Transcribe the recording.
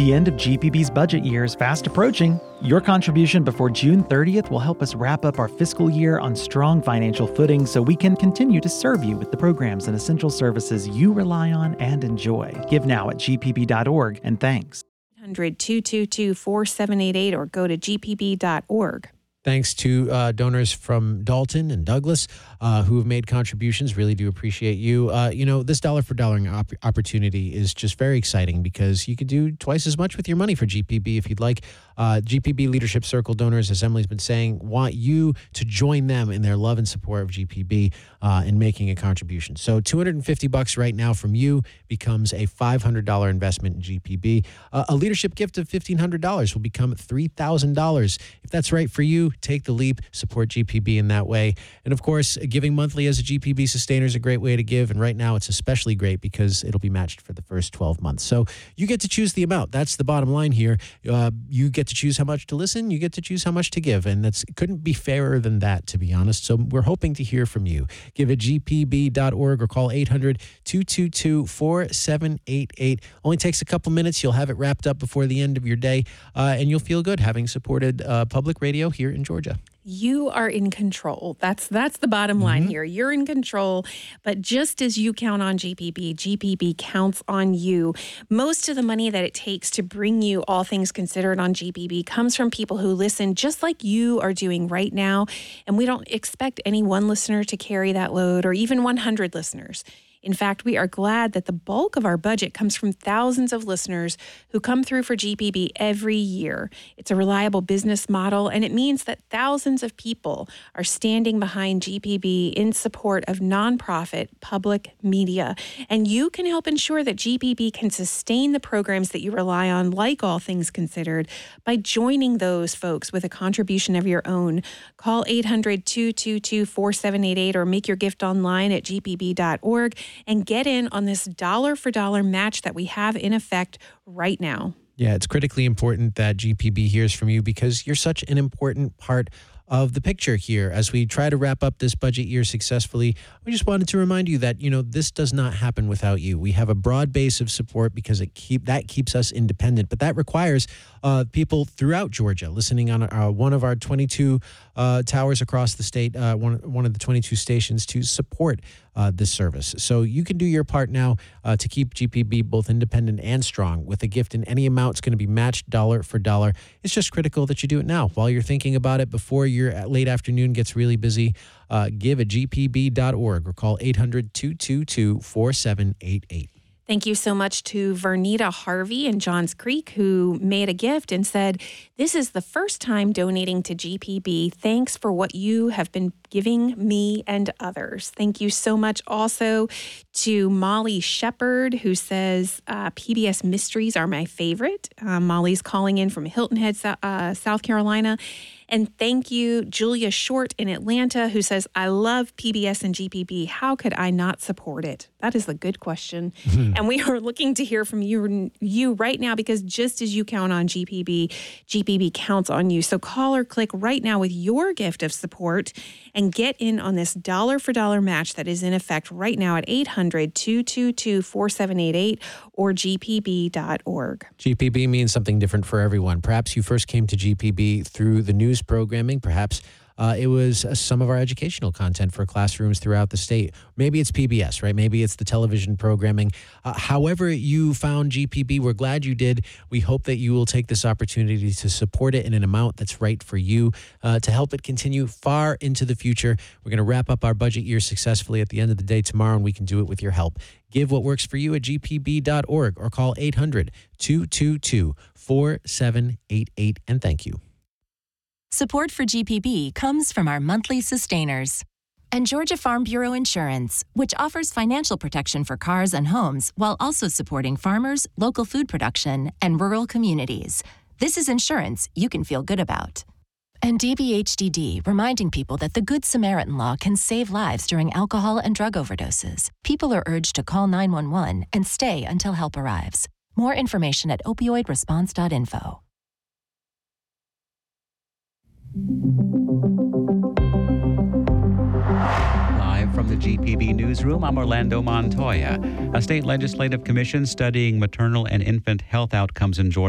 The end of GPB's budget year is fast approaching. Your contribution before June 30th will help us wrap up our fiscal year on strong financial footing so we can continue to serve you with the programs and essential services you rely on and enjoy. Give now at gpb.org, and thanks. 800-222-4788 or go to gpb.org. Thanks to donors from Dalton and Douglas who have made contributions. Really do appreciate you. This dollar for dollar opportunity is just very exciting because you could do twice as much with your money for GPB if you'd like. GPB Leadership Circle donors, as Emily's been saying, want you to join them in their love and support of GPB in making a contribution. So $250 right now from you becomes a $500 investment in GPB. A leadership gift of $1,500 will become $3,000. If that's right for you, take the leap, support GPB in that way. And of course, giving monthly as a GPB sustainer is a great way to give. And right now it's especially great because it'll be matched for the first 12 months. So you get to choose the amount. That's the bottom line here. You get to choose how much to listen. You get to choose how much to give. And that's couldn't be fairer than that, to be honest. So we're hoping to hear from you. Give at gpb.org or call 800-222-4788. Only takes a couple minutes. You'll have it wrapped up before the end of your day. And you'll feel good having supported public radio here in Georgia. You are in control. That's the bottom line here. You're in control, but just as you count on GPB, GPB counts on you. Most of the money that it takes to bring you All Things Considered on GPB comes from people who listen just like you are doing right now, and we don't expect any one listener to carry that load or even 100 listeners. In fact, we are glad that the bulk of our budget comes from thousands of listeners who come through for GPB every year. It's a reliable business model, and it means that thousands of people are standing behind GPB in support of nonprofit public media. And you can help ensure that GPB can sustain the programs that you rely on, like All Things Considered, by joining those folks with a contribution of your own. Call 800-222-4788 or make your gift online at gpb.org. and get in on this dollar for dollar match that we have in effect right now. Yeah, it's critically important that GPB hears from you because you're such an important part of the picture here. As we try to wrap up this budget year successfully, we just wanted to remind you that, this does not happen without you. We have a broad base of support because that keeps us independent, but that requires people throughout Georgia listening on one of our 22 towers across the state, one of the 22 stations to support this service. So you can do your part now to keep GPB both independent and strong with a gift in any amount. It's going to be matched dollar for dollar. It's just critical that you do it now while you're thinking about it before your late afternoon gets really busy. Give at gpb.org or call 800-222-4788. Thank you so much to Vernita Harvey in Johns Creek, who made a gift and said, "This is the first time donating to GPB. Thanks for what you have been giving me and others." Thank you so much also to Molly Shepard, who says, PBS Mysteries are my favorite. Molly's calling in from Hilton Head, South Carolina. And thank you, Julia Short in Atlanta, who says, "I love PBS and GPB. How could I not support it?" That is a good question. And we are looking to hear from you right now because just as you count on GPB, GPB counts on you. So call or click right now with your gift of support and get in on this dollar for dollar match that is in effect right now at 800-222-4788 or gpb.org. GPB means something different for everyone. Perhaps you first came to GPB through the news programming. Perhaps it was some of our educational content for classrooms throughout the state. Maybe it's PBS, right? Maybe it's the television programming. However you found GPB, we're glad you did. We hope that you will take this opportunity to support it in an amount that's right for you to help it continue far into the future. We're going to wrap up our budget year successfully at the end of the day tomorrow, and we can do it with your help. Give what works for you at gpb.org or call 800-222-4788, and thank you. Support for GPB comes from our monthly sustainers and Georgia Farm Bureau Insurance, which offers financial protection for cars and homes while also supporting farmers, local food production, and rural communities. This is insurance you can feel good about. And DBHDD, reminding people that the Good Samaritan Law can save lives during alcohol and drug overdoses. People are urged to call 911 and stay until help arrives. More information at opioidresponse.info. Live from the GPB Newsroom, I'm Orlando Montoya. A state legislative commission studying maternal and infant health outcomes in Georgia